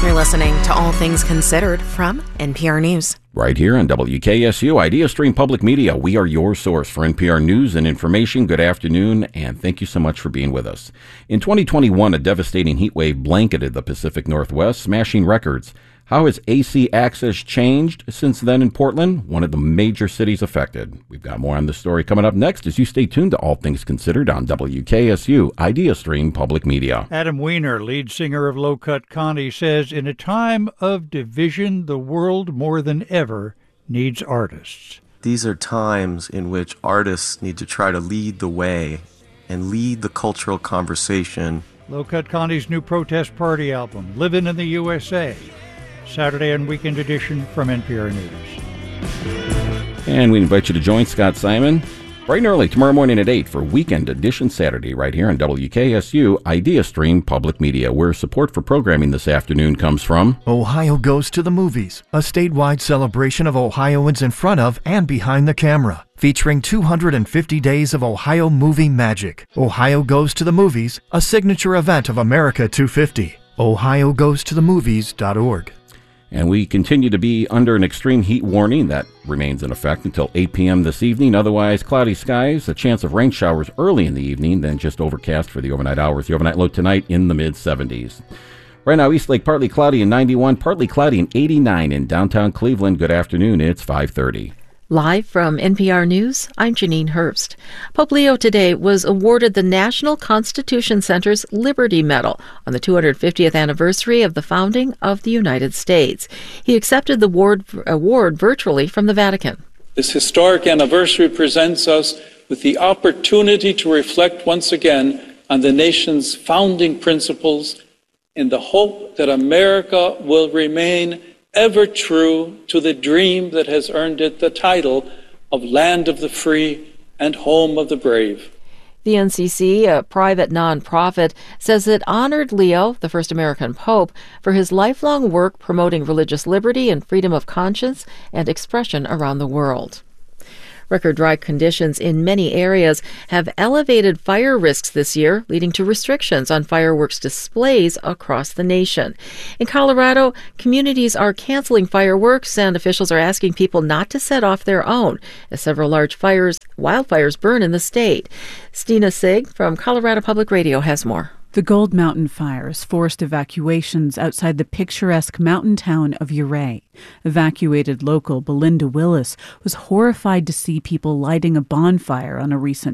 You're listening to All Things Considered from NPR News. Right here on WKSU IdeaStream Public Media, we are your source for NPR news and information. Good afternoon, and thank you so much for being with us. In 2021, a devastating heat wave blanketed the Pacific Northwest, smashing records. How has AC access changed since then in Portland, one of the major cities affected? We've got more on this story coming up next as you stay tuned to All Things Considered on WKSU IdeaStream Public Media. Adam Weiner, lead singer of Low Cut Connie, says, in a time of division, the world more than ever needs artists. These are times in which artists need to try to lead the way and lead the cultural conversation. Low Cut Connie's new protest party album, Livin' in the USA. Saturday and weekend edition from NPR News. And we invite you to join Scott Simon bright and early tomorrow morning at 8 for Weekend Edition Saturday right here on WKSU IdeaStream Public Media, where support for programming this afternoon comes from Ohio Goes to the Movies, a statewide celebration of Ohioans in front of and behind the camera, featuring 250 days of Ohio movie magic. Ohio Goes to the Movies, a signature event of America 250. OhioGoesToTheMovies.org. And we continue to be under an extreme heat warning that remains in effect until 8 p.m. this evening. Otherwise, cloudy skies, a chance of rain showers early in the evening, then just overcast for the overnight hours. The overnight low tonight in the mid-70s. Right now, East Lake partly cloudy in 91, partly cloudy in 89 in downtown Cleveland. Good afternoon. It's 5:30. Live from NPR News, I'm Janine Herbst. Pope Leo today was awarded the National Constitution Center's Liberty Medal on the 250th anniversary of the founding of the United States. He accepted the award virtually from the Vatican. This historic anniversary presents us with the opportunity to reflect once again on the nation's founding principles in the hope that America will remain ever true to the dream that has earned it the title of Land of the Free and Home of the Brave. The NCC, a private nonprofit, says it honored Leo, the first American pope, for his lifelong work promoting religious liberty and freedom of conscience and expression around the world. Record dry conditions in many areas have elevated fire risks this year, leading to restrictions on fireworks displays across the nation. In Colorado, communities are canceling fireworks, and officials are asking people not to set off their own, as several large wildfires burn in the state. Stina Sig from Colorado Public Radio has more. The Gold Mountain fires forced evacuations outside the picturesque mountain town of Ouray. Evacuated local Belinda Willis was horrified to see people lighting a bonfire on a recent